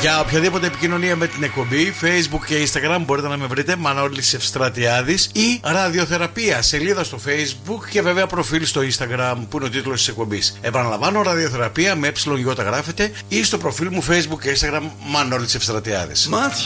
Για οποιαδήποτε επικοινωνία με την εκπομπή, Facebook και Instagram μπορείτε να με βρείτε Μανώλης Ευστρατιάδης ή Ραδιοθεραπεία, σελίδα στο Facebook και βέβαια προφίλ στο Instagram που είναι ο τίτλος της εκπομπής. Επαναλαμβάνω, Ραδιοθεραπεία με ΕΙ γράφετε ή στο προφίλ μου Facebook και Instagram Μανώλης Ευστρατιάδης.